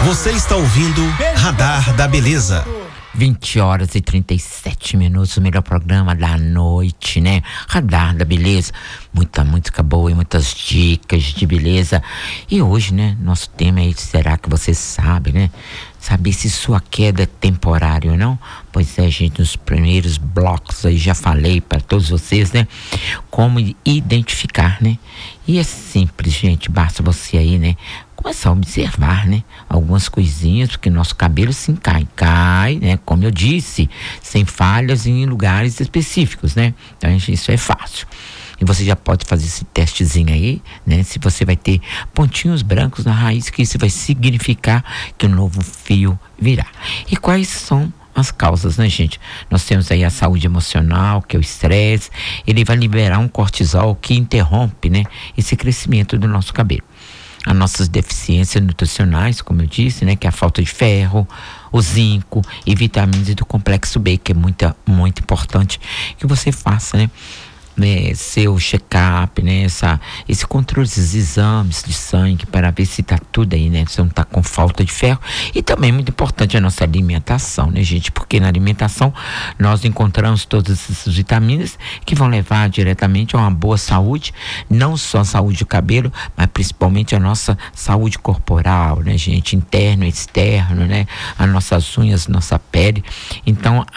Você está ouvindo Radar da Beleza. 20h37, o melhor programa da noite, né? Radar da Beleza, muita música boa e muitas dicas de beleza. E hoje, né, nosso tema aí, será que você sabe, né? Saber se sua queda é temporária ou não? Pois é, gente, nos primeiros blocos aí já falei para todos vocês, né? Como identificar, né? E é simples, gente, basta você aí, né? Começar a observar, né? Algumas coisinhas, porque nosso cabelo sim cai, né? Como eu disse, sem falhas em lugares específicos, né? Então, isso é fácil. E você já pode fazer esse testezinho aí, né? Se você vai ter pontinhos brancos na raiz, que isso vai significar que o novo fio virá. E quais são as causas, né, gente? Nós temos aí a saúde emocional, que é o estresse. Ele vai liberar um cortisol que interrompe, né, esse crescimento do nosso cabelo. As nossas deficiências nutricionais, como eu disse, né, que é a falta de ferro, o zinco e vitaminas do complexo B, que é muito importante que você faça, né? Seu check-up, né? Esse controle dos exames de sangue para ver se tá tudo aí, né? Se não tá com falta de ferro. E também muito importante a nossa alimentação, né, gente? Porque na alimentação nós encontramos todas essas vitaminas que vão levar diretamente a uma boa saúde, não só a saúde do cabelo, mas principalmente a nossa saúde corporal, né, gente? Interno e externo, né? As nossas unhas, nossa pele. Então,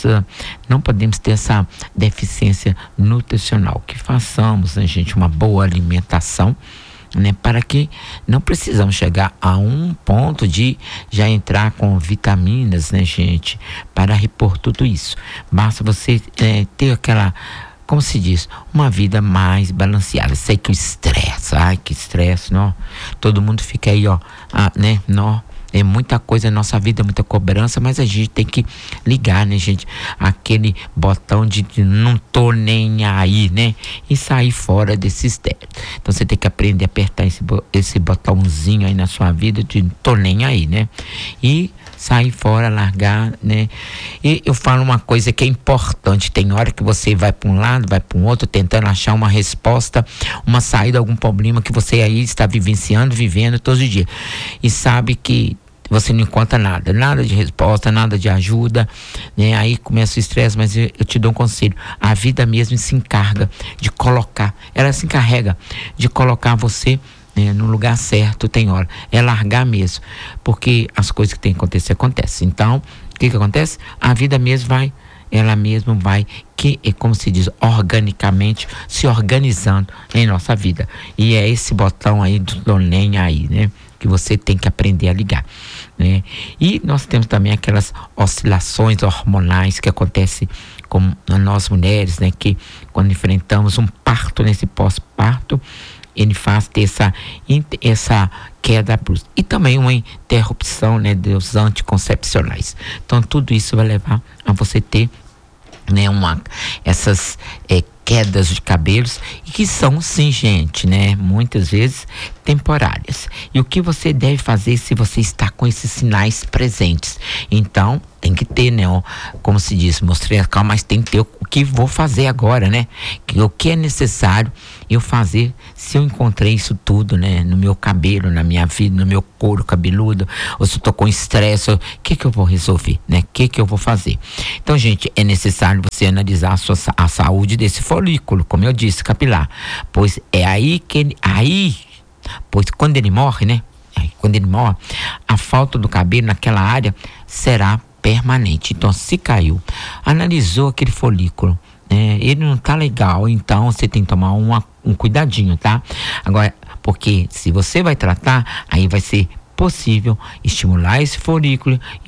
não podemos ter essa deficiência nutricional, que façamos, né, gente, uma boa alimentação, né, para que não precisamos chegar a um ponto de já entrar com vitaminas, né, gente, para repor tudo isso. Basta você ter aquela, como se diz, uma vida mais balanceada. Sei que o estresse, que estresse, não, todo mundo fica aí, né, não. É muita coisa na nossa vida, muita cobrança, mas a gente tem que ligar, né, gente? Aquele botão de não tô nem aí, né? E sair fora desse estresse. Então você tem que aprender a apertar esse botãozinho aí na sua vida de não tô nem aí, né? E sair fora, largar, né? E eu falo uma coisa que é importante: tem hora que você vai para um lado, vai para um outro, tentando achar uma resposta, uma saída a algum problema que você aí está vivendo todos os dias. E sabe que você não encontra nada de resposta, nada de ajuda, né? Aí começa o estresse, mas eu te dou um conselho: a vida mesmo se encarga de colocar, ela se encarrega de colocar você no lugar certo. Tem hora, é largar mesmo, porque as coisas que tem que acontecer, acontecem. Então, o que acontece? A vida mesmo ela mesma vai, que é como se diz, organicamente se organizando em nossa vida. E é esse botão aí do nem aí, né, que você tem que aprender a ligar, né? E nós temos também aquelas oscilações hormonais que acontecem com nós mulheres, né, que quando enfrentamos um parto, nesse pós-parto, ele faz ter essa queda brusca. E também uma interrupção, né, dos anticoncepcionais. Então tudo isso vai levar a você ter, né, essas quedas de cabelos, e que são, sim, gente, né, muitas vezes temporárias. E o que você deve fazer se você está com esses sinais presentes? Então, tem que ter, né, como se diz, mostrei a calma, mas tem que ter o que vou fazer agora, né? O que é necessário eu fazer se eu encontrei isso tudo, né, no meu cabelo, na minha vida, no meu couro cabeludo, ou se eu tô com estresse, o que eu vou resolver, né? O que eu vou fazer? Então, gente, é necessário você analisar a saúde desse folículo, como eu disse, capilar, pois é pois quando ele morre, né? Quando ele morre, a falta do cabelo naquela área será permanente. Então, se caiu, analisou aquele folículo, ele não tá legal, então você tem que tomar um cuidadinho, tá? Agora, porque se você vai tratar, aí vai ser possível estimular esse folículo